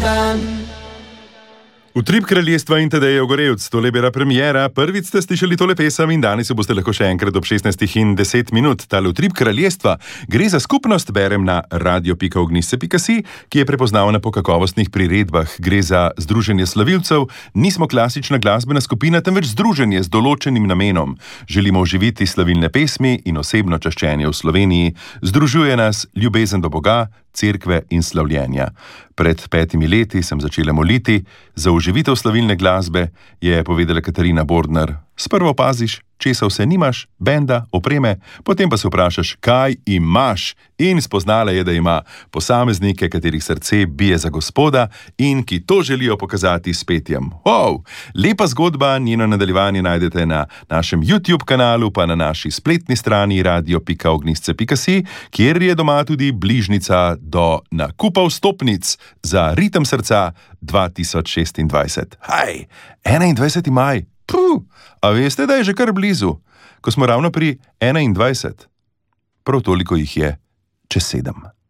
Utrip kraljestva in Tadejev Gorevc, tole je bila premiera, prvič ste slišali tole pesem in danes jo boste lahko še enkrat ob 16:10. Tale Utrip kraljestva gre za skupnost, berem na radio.ognjišče.si, ki je prepoznavna po kakovostnih priredbah. Gre za združenje slavilcev, nismo klasična glasbena skupina, temveč združenje z določenim namenom. Želimo oživiti slavilne pesmi in osebno čaščenje v Sloveniji. Združuje nas ljubezen do Boga, cerkve in slavljenja. Pred 5 leti sem začela moliti za oživitev slavilne glasbe, je povedala Katarina Bordner. Sprvo opaziš, česa vse nimaš, benda, opreme, potem pa se vprašaš, kaj imaš, in spoznala je, da ima posameznike, katerih srce bije za Gospoda in ki to želijo pokazati s petjem. Wow! Lepa zgodba, njeno nadaljevanje najdete na našem YouTube kanalu, pa na naši spletni strani radio.ognjišče.si, kjer je doma tudi bližnica do nakupa vstopnic za Ritem srca 2026. Haj, 21. maj. A veste, da je že kar blizu, ko smo ravno pri 21? Prav toliko jih je čez 7.